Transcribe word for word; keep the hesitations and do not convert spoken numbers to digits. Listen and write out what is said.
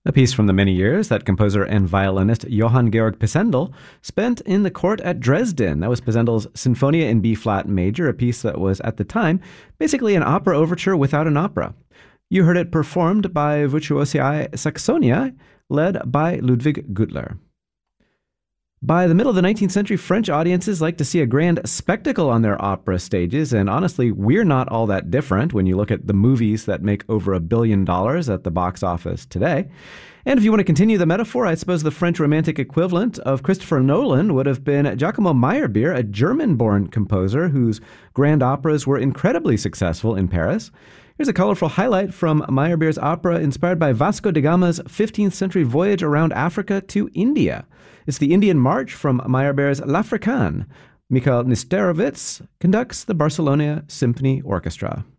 A piece from the many years that composer and violinist Johann Georg Pisendel spent in the court at Dresden. That was Pisendel's Sinfonia in B-flat major, a piece that was, at the time, basically an opera overture without an opera. You heard it performed by Virtuosi Saxonia, led by Ludwig Gutler. By the middle of the nineteenth century, French audiences like to see a grand spectacle on their opera stages, and honestly, we're not all that different when you look at the movies that make over a billion dollars at the box office today. And if you want to continue the metaphor, I suppose the French romantic equivalent of Christopher Nolan would have been Giacomo Meyerbeer, a German-born composer whose grand operas were incredibly successful in Paris. Here's a colorful highlight from Meyerbeer's opera inspired by Vasco da Gama's fifteenth century voyage around Africa to India. It's the Indian March from Meyerbeer's L'Africaine. Mikhail Nesterovitz conducts the Barcelona Symphony Orchestra.